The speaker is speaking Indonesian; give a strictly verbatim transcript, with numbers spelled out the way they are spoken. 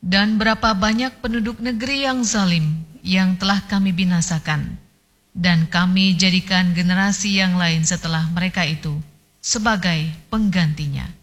Dan berapa banyak penduduk negeri yang zalim yang telah kami binasakan, dan kami jadikan generasi yang lain setelah mereka itu sebagai penggantinya.